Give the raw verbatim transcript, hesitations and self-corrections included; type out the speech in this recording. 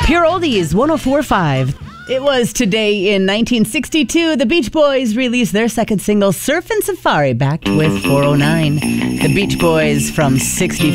Pure Oldies, one oh four point five. It was today in nineteen sixty-two, the Beach Boys released their second single, Surfin' Safari, backed with four oh nine. The Beach Boys from sixty.